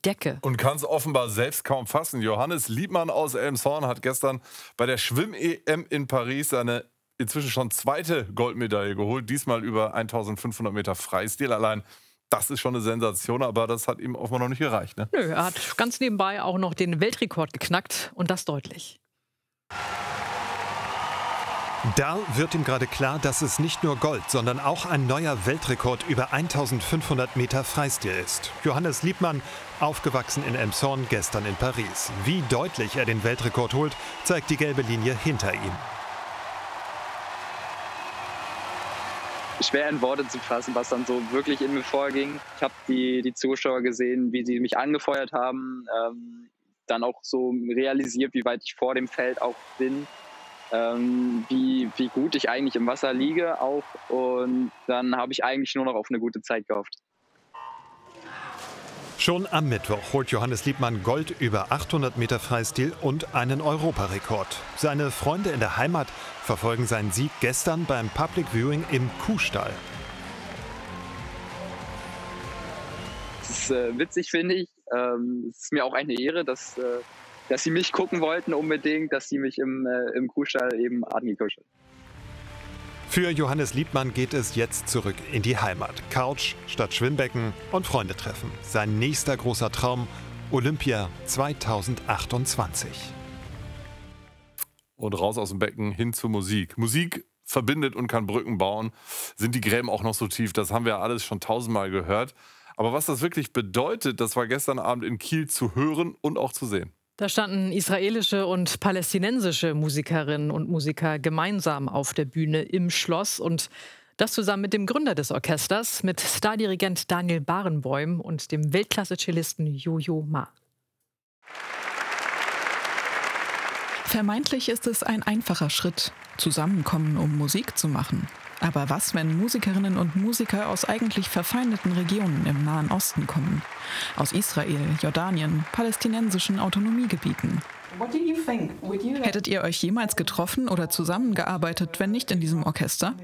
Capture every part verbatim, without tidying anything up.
Decke. Und kann es offenbar selbst kaum fassen. Johannes Liebmann aus Elmshorn hat gestern bei der Schwimm-E M in Paris seine inzwischen schon zweite Goldmedaille geholt. Diesmal über eintausendfünfhundert Meter Freistil. Allein das ist schon eine Sensation, aber das hat ihm offenbar noch nicht gereicht. Ne? Nö, er hat ganz nebenbei auch noch den Weltrekord geknackt und das deutlich. Da wird ihm gerade klar, dass es nicht nur Gold, sondern auch ein neuer Weltrekord über eintausendfünfhundert Meter Freistil ist. Johannes Liebmann, aufgewachsen in Elmshorn, gestern in Paris. Wie deutlich er den Weltrekord holt, zeigt die gelbe Linie hinter ihm. Schwer in Worte zu fassen, was dann so wirklich in mir vorging. Ich habe die, die Zuschauer gesehen, wie sie mich angefeuert haben, ähm, dann auch so realisiert, wie weit ich vor dem Feld auch bin. Ähm, wie, wie gut ich eigentlich im Wasser liege auch, und dann habe ich eigentlich nur noch auf eine gute Zeit gehofft. Schon am Mittwoch holt Johannes Liebmann Gold über achthundert Meter Freistil und einen Europarekord. Seine Freunde in der Heimat verfolgen seinen Sieg gestern beim Public Viewing im Kuhstall. Das ist äh, witzig, finde ich. Ähm, es ist mir auch eine Ehre, dass äh, dass sie mich gucken wollten unbedingt, dass sie mich im, äh, im Kuhstall eben angeguckt haben. Für Johannes Liebmann geht es jetzt zurück in die Heimat. Couch statt Schwimmbecken und Freunde treffen. Sein nächster großer Traum, Olympia zweitausendachtundzwanzig. Und raus aus dem Becken hin zur Musik. Musik verbindet und kann Brücken bauen. Sind die Gräben auch noch so tief? Das haben wir alles schon tausendmal gehört. Aber was das wirklich bedeutet, das war gestern Abend in Kiel zu hören und auch zu sehen. Da standen israelische und palästinensische Musikerinnen und Musiker gemeinsam auf der Bühne im Schloss. Und das zusammen mit dem Gründer des Orchesters, mit Stardirigent Daniel Barenboim und dem Weltklasse-Cellisten Yo-Yo Ma. Vermeintlich ist es ein einfacher Schritt, zusammenkommen, um Musik zu machen. Aber was, wenn Musikerinnen und Musiker aus eigentlich verfeindeten Regionen im Nahen Osten kommen? Aus Israel, Jordanien, palästinensischen Autonomiegebieten. Hättet ihr euch jemals getroffen oder zusammengearbeitet, wenn nicht in diesem Orchester?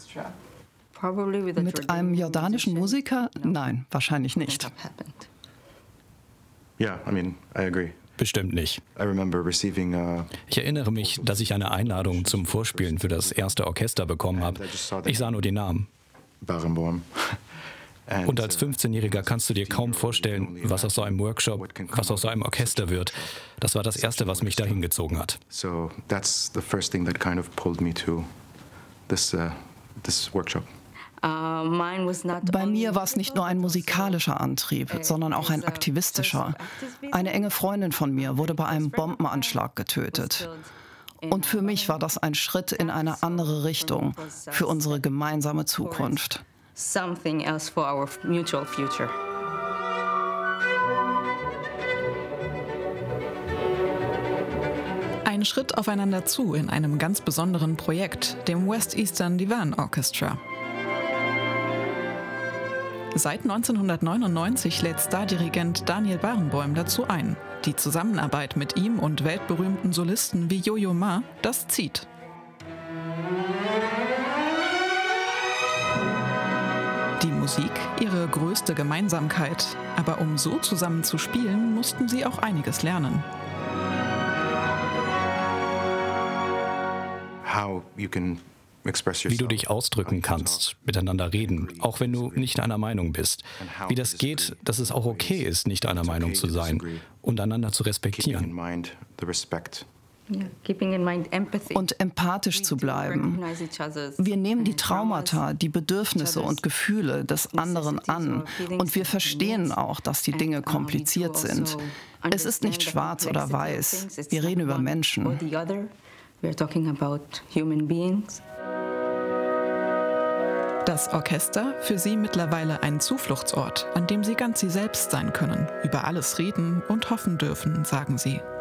Mit einem jordanischen Musiker? Nein, wahrscheinlich nicht. Yeah, I mean, I agree. Bestimmt nicht. Ich erinnere mich, dass ich eine Einladung zum Vorspielen für das erste Orchester bekommen habe. Ich sah nur den Namen. Und als fünfzehnjähriger kannst du dir kaum vorstellen, was aus so einem Workshop, was aus so einem Orchester wird. Das war das Erste, was mich dahin gezogen hat. So that's the first thing that kind of pulled me to this uh, this workshop. Bei mir war es nicht nur ein musikalischer Antrieb, sondern auch ein aktivistischer. Eine enge Freundin von mir wurde bei einem Bombenanschlag getötet. Und für mich war das ein Schritt in eine andere Richtung, für unsere gemeinsame Zukunft. Ein Schritt aufeinander zu in einem ganz besonderen Projekt, dem West Eastern Divan Orchestra. Seit neunzehnhundertneunundneunzig lädt Stardirigent Daniel Barenboim dazu ein. Die Zusammenarbeit mit ihm und weltberühmten Solisten wie Yo-Yo Ma, das zieht. Die Musik, ihre größte Gemeinsamkeit. Aber um so zusammen zu spielen, mussten sie auch einiges lernen. How you can Wie du dich ausdrücken kannst, miteinander reden, auch wenn du nicht einer Meinung bist. Wie das geht, dass es auch okay ist, nicht einer Meinung zu sein und einander zu respektieren. Und empathisch zu bleiben. Wir nehmen die Traumata, die Bedürfnisse und Gefühle des anderen an. Und wir verstehen auch, dass die Dinge kompliziert sind. Es ist nicht schwarz oder weiß. Wir reden über Menschen. Das Orchester, für sie mittlerweile ein Zufluchtsort, an dem sie ganz sie selbst sein können, über alles reden und hoffen dürfen, sagen sie.